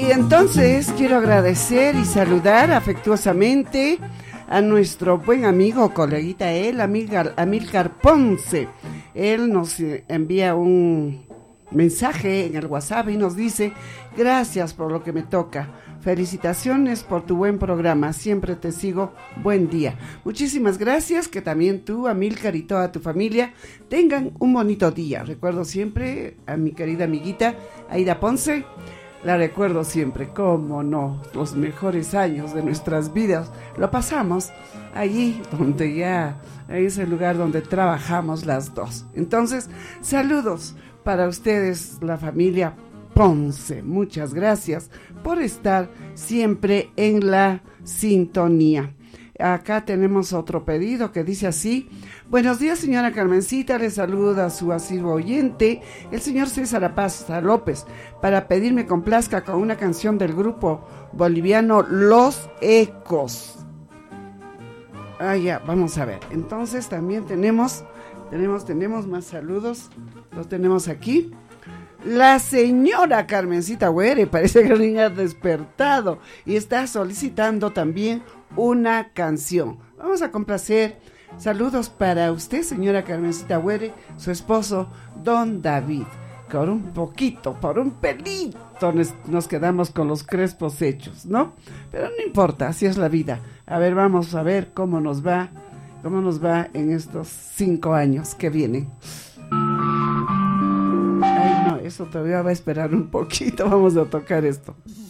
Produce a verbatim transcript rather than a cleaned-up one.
Y entonces quiero agradecer y saludar afectuosamente a nuestro buen amigo, coleguita él, Amílcar, Amílcar Ponce. Él nos envía un mensaje en el WhatsApp y nos dice: gracias por lo que me toca. Felicitaciones por tu buen programa, siempre te sigo, buen día. Muchísimas gracias, que también tú, Amílcar, y toda tu familia tengan un bonito día. Recuerdo siempre a mi querida amiguita Aida Ponce, la recuerdo siempre, cómo no, los mejores años de nuestras vidas lo pasamos allí donde ya, es el lugar donde trabajamos las dos. Entonces, saludos para ustedes, la familia Ponce, muchas gracias por estar siempre en la sintonía. Acá tenemos otro pedido que dice así: buenos días, señora Carmencita, le saluda a su asiduo oyente, el señor César Apaza López, para pedirme complazca con una canción del grupo boliviano Los Ecos. Ah, ya, vamos a ver. Entonces también tenemos, tenemos, tenemos más saludos, los tenemos aquí. La señora Carmencita Güere, parece que la niña ha despertado y está solicitando también una canción. Vamos a complacer. Saludos para usted, señora Carmencita Güere, su esposo, don David. Por un poquito, por un pelito nos, nos quedamos con los crespos hechos, ¿no? Pero no importa, así es la vida. A ver, vamos a ver cómo nos va, cómo nos va en estos cinco años que vienen. Ay, no, eso todavía va a esperar un poquito. Vamos a tocar esto.